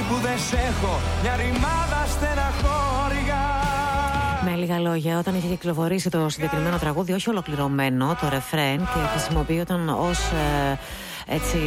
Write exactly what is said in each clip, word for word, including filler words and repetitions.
που δεν σ' έχω μια ρημάδα στεναχώρια. Με λίγα λόγια, όταν είχε κυκλοφορήσει το συγκεκριμένο τραγούδι, όχι ολοκληρωμένο, το ρεφρέν, και χρησιμοποιόταν ως ε, έτσι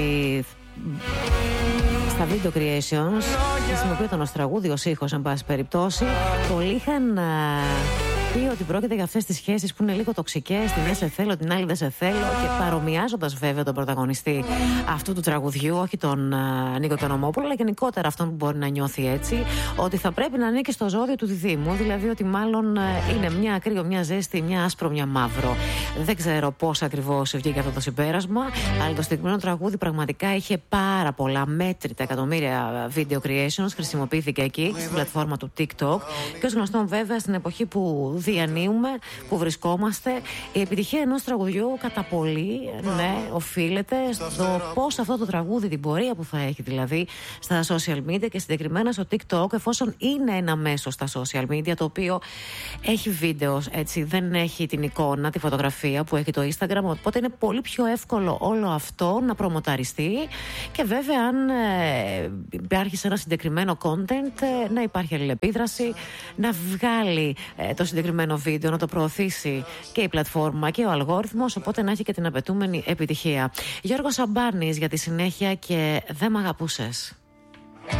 στα video creations, χρησιμοποιόταν ως τραγούδι, ως ήχος, εν πάση περιπτώσει, πολλοί είχαν ε, πει ότι πρόκειται για αυτές τις σχέσεις που είναι λίγο τοξικές, την μια σε θέλω, την άλλη δεν σε θέλω, και παρομοιάζοντας βέβαια τον πρωταγωνιστή αυτού του τραγουδιού, όχι τον uh, Νίκο τον Ομόπουλο, αλλά γενικότερα αυτόν που μπορεί να νιώθει έτσι, ότι θα πρέπει να ανήκει στο ζώδιο του διδήμου, δηλαδή ότι μάλλον uh, είναι μια ακρίο, μια ζέστη, μια άσπρο, μια μαύρο. Δεν ξέρω πώς ακριβώς βγήκε αυτό το συμπέρασμα, αλλά το συγκεκριμένο τραγούδι πραγματικά είχε πάρα πολλά μέτρητα εκατομμύρια video creations, χρησιμοποιήθηκε εκεί στην πλατφόρμα του TikTok, και ως γνωστόν βέβαια στην εποχή που διανύουμε, που βρισκόμαστε, η επιτυχία ενός τραγουδιού κατά πολύ, ναι, οφείλεται στο πώς αυτό το τραγούδι, την πορεία που θα έχει δηλαδή στα social media και συγκεκριμένα στο TikTok, εφόσον είναι ένα μέσο στα social media το οποίο έχει βίντεο, έτσι, δεν έχει την εικόνα, τη φωτογραφία που έχει το Instagram, οπότε είναι πολύ πιο εύκολο όλο αυτό να προμοταριστεί, και βέβαια αν ε, υπάρχει σε ένα συγκεκριμένο content ε, να υπάρχει αλληλεπίδραση, να βγάλει ε, το συγκεκριμένο βίντεο, να το προωθήσει και η πλατφόρμα και ο αλγόριθμος, οπότε να έχει και την απαιτούμενη επιτυχία. Γιώργος Σαμπάνης για τη συνέχεια και «Δεν μ' αγαπούσες».